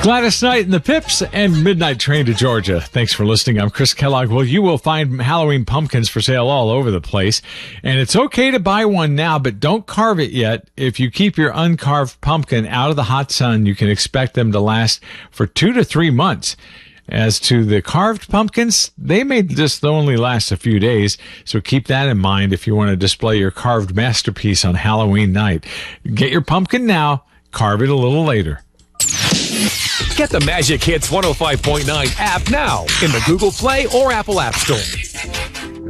Gladys Knight and the Pips and Midnight Train to Georgia. Thanks for listening. I'm Chris Kellogg. Well, you will find Halloween pumpkins for sale all over the place. And it's okay to buy one now, but don't carve it yet. If you keep your uncarved pumpkin out of the hot sun, you can expect them to last for 2 to 3 months. As to the carved pumpkins, they may just only last a few days, so keep that in mind if you want to display your carved masterpiece on Halloween night. Get your pumpkin now, carve it a little later. Get the Magic Hits 105.9 app now in the Google Play or Apple App Store.